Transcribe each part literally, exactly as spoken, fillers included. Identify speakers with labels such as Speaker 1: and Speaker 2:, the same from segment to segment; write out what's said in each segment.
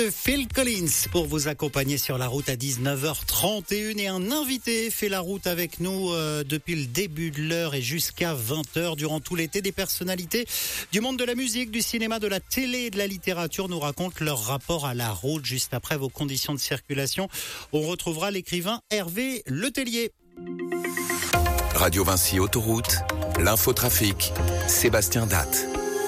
Speaker 1: Phil Collins pour vous accompagner sur la route à dix-neuf heures trente et une et un invité fait la route avec nous euh, depuis le début de l'heure et jusqu'à vingt heures durant tout l'été. Des personnalités du monde de la musique, du cinéma, de la télé et de la littérature nous racontent leur rapport à la route. Juste après vos conditions de circulation, on retrouvera l'écrivain Hervé Letellier.
Speaker 2: Radio Vinci Autoroute, l'infotrafic, Sébastien Datte.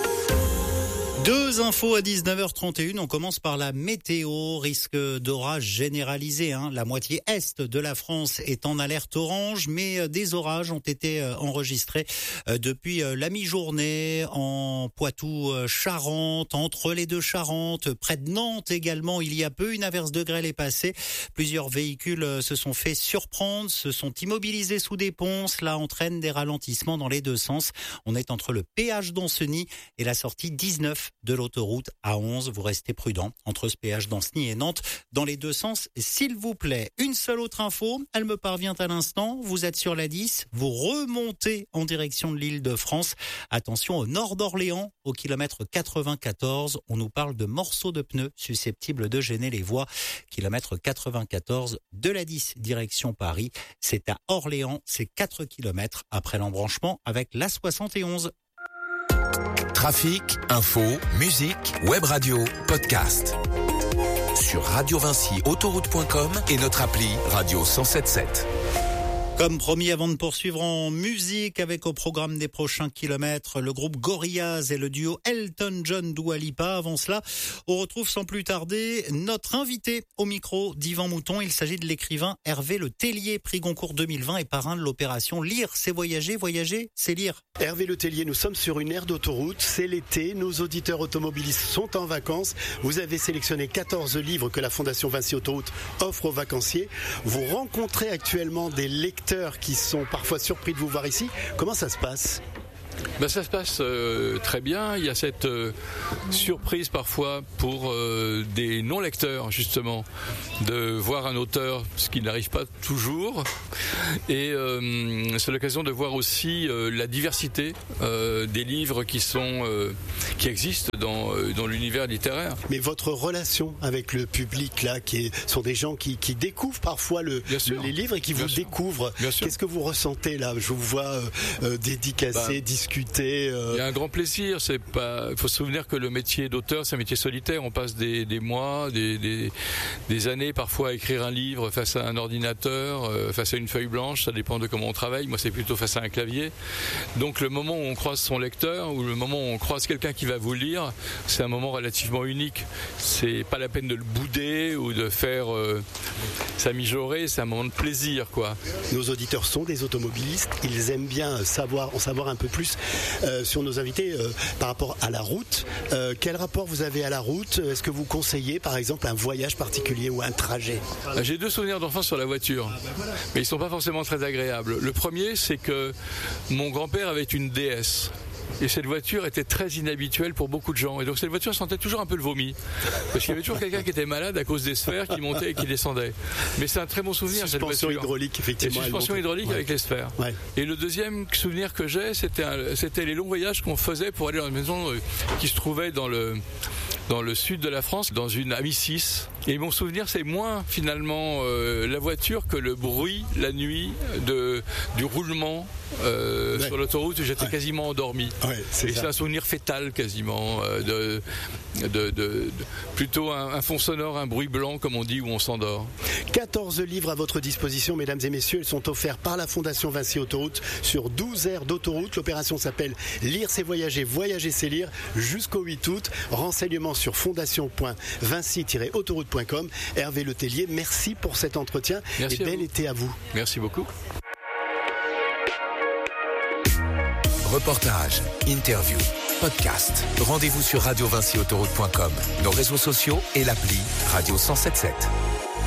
Speaker 1: Deux infos à dix-neuf heures trente et une. On commence par la météo. Risque d'orage généralisé. Hein. La moitié est de la France est en alerte orange, mais des orages ont été enregistrés depuis la mi-journée en Poitou-Charentes, entre les deux Charentes, près de Nantes également. Il y a peu, une averse de grêle est passée. Plusieurs véhicules se sont fait surprendre, se sont immobilisés sous des ponts. Cela entraîne des ralentissements dans les deux sens. On est entre le péage d'Anceny et la sortie dix-neuf de l'autoroute A onze. Vous restez prudent entre ce péage d'Anceny et Nantes dans les deux sens, s'il vous plaît. Une seule autre info, elle me parvient à l'instant. Vous êtes sur la dix, vous remontez en direction de l'Île-de-France. Attention au nord d'Orléans, au kilomètre quatre-vingt-quatorze. On nous parle de morceaux de pneus susceptibles de gêner les voies. Kilomètre quatre-vingt-quatorze de la dix, direction Paris. C'est à Orléans, c'est quatre kilomètres après l'embranchement avec l'A soixante et onze.
Speaker 2: Trafic, info, musique, web radio, podcast. Sur radio vinci autoroute point com et notre appli Radio cent sept sept.
Speaker 1: Comme promis, avant de poursuivre en musique avec au programme des prochains kilomètres, le groupe Gorillaz et le duo Elton John Dua Lipa. Avant cela, on retrouve sans plus tarder notre invité au micro d'Yvan Mouton. Il s'agit de l'écrivain Hervé Letellier, prix Goncourt deux mille vingt et parrain de l'opération Lire, c'est voyager, voyager, c'est lire.
Speaker 3: Hervé Letellier, nous sommes sur une aire d'autoroute, c'est l'été, nos auditeurs automobilistes sont en vacances. Vous avez sélectionné quatorze livres que la Fondation Vinci Autoroute offre aux vacanciers. Vous rencontrez actuellement des lecteurs qui sont parfois surpris de vous voir ici. Comment ça se passe ?
Speaker 4: Ben ça se passe euh, très bien. Il y a cette euh, surprise parfois pour euh, des non-lecteurs justement de voir un auteur, ce qui n'arrive pas toujours. Et euh, c'est l'occasion de voir aussi euh, la diversité euh, des livres qui sont euh, qui existent dans euh, dans l'univers littéraire.
Speaker 3: Mais votre relation avec le public là, qui est, sont des gens qui, qui découvrent parfois le, le les livres et qui bien vous sûr. découvrent. Bien Qu'est-ce sûr. que vous ressentez là ? Je vous vois euh, euh, dédicacer, ben, discuter. Euh...
Speaker 4: Il y a un grand plaisir. C'est pas. Il faut se souvenir que le métier d'auteur, c'est un métier solitaire. On passe des, des mois, des, des, des années parfois à écrire un livre face à un ordinateur, euh, face à une feuille blanche. Ça dépend de comment on travaille. Moi, c'est plutôt face à un clavier. Donc, le moment où on croise son lecteur ou le moment où on croise quelqu'un qui va vous lire, c'est un moment relativement unique. C'est pas la peine de le bouder ou de faire euh, s'amijorer. C'est un moment de plaisir, quoi.
Speaker 3: Nos auditeurs sont des automobilistes. Ils aiment bien savoir, en savoir un peu plus euh, sur nos invités euh, par rapport à la route. Euh, quel rapport vous avez à la route ? Est-ce que vous conseillez, par exemple, un voyage particulier ou un trajet ?
Speaker 4: J'ai deux souvenirs d'enfance sur la voiture, mais ils sont pas forcément très agréables. Le premier, c'est que mon grand-père avait une D S. Et cette voiture était très inhabituelle pour beaucoup de gens. Et donc cette voiture sentait toujours un peu le vomi. Parce qu'il y avait toujours quelqu'un qui était malade à cause des sphères qui montaient et qui descendaient. Mais c'est un très bon souvenir, cette voiture.
Speaker 3: Suspension hydraulique, effectivement.
Speaker 4: Et suspension hydraulique ouais. avec les sphères. Ouais. Et le deuxième souvenir que j'ai, c'était, un, c'était les longs voyages qu'on faisait pour aller dans une maison qui se trouvait dans le... dans le sud de la France, dans une Amicis. Et mon souvenir, c'est moins finalement euh, la voiture que le bruit la nuit de, du roulement euh, ouais. sur l'autoroute où j'étais ouais. quasiment endormi. Ouais, c'est et ça. C'est un souvenir fétal quasiment, euh, de, de, de, de, plutôt un, un fond sonore, un bruit blanc comme on dit, où on s'endort.
Speaker 3: quatorze livres à votre disposition, mesdames et messieurs. Ils sont offerts par la Fondation Vinci Autoroute sur douze aires d'autoroute. L'opération s'appelle Lire, c'est voyager, voyager, c'est lire, jusqu'au huit août. Renseignements sur fondation point vinci tiret autoroute point com. Hervé Letellier, merci pour cet entretien merci et bel vous. été à vous.
Speaker 4: Merci beaucoup.
Speaker 2: Reportage, interview, podcast. Rendez-vous sur radio vinci autoroute point com, nos réseaux sociaux et l'appli Radio cent sept sept.